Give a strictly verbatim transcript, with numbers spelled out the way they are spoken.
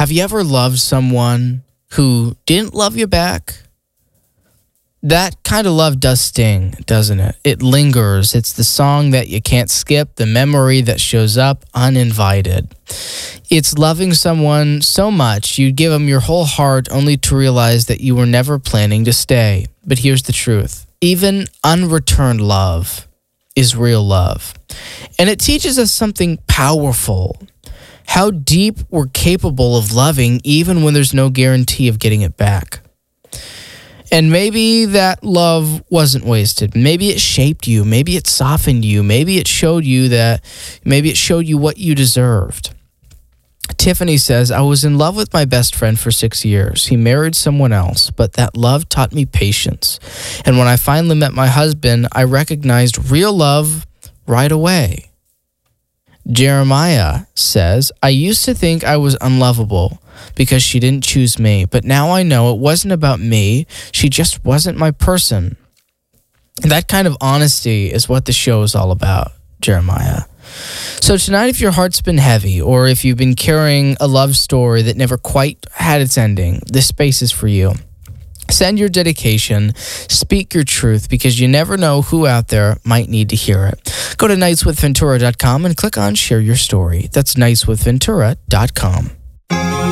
Have you ever loved someone who didn't love you back? That kind of love does sting, doesn't it? It lingers. It's the song that you can't skip, the memory that shows up uninvited. It's loving someone so much you'd give them your whole heart only to realize that you were never planning to stay. But here's the truth. Even unreturned love is real love. And it teaches us something powerful. How deep we're capable of loving even when there's no guarantee of getting it back. And maybe that love wasn't wasted. Maybe it shaped you. Maybe it softened you. Maybe it showed you that, maybe it showed you what you deserved. Tiffany says, I was in love with my best friend for six years. He married someone else, but that love taught me patience. And when I finally met my husband, I recognized real love right away. Jeremiah says, I used to think I was unlovable because she didn't choose me, but now I know it wasn't about me. She just wasn't my person. That kind of honesty is what the show is all about, Jeremiah. So tonight, if your heart's been heavy, or if you've been carrying a love story that never quite had its ending, this space is for you. Send your dedication, speak your truth, because you never know who out there might need to hear it. Go to nights with ventura dot com and click on Share Your Story. That's nights with ventura dot com.